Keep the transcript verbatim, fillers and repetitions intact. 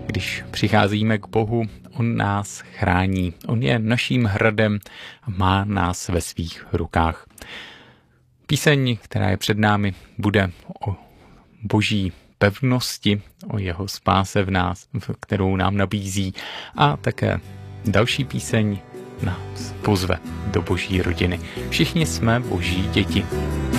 Když přicházíme k Bohu, on nás chrání. On je naším hradem a má nás ve svých rukách. Píseň, která je před námi, bude o boží pevnosti, o jeho spáse v nás, kterou nám nabízí, a také další píseň nás pozve do boží rodiny. Všichni jsme boží děti.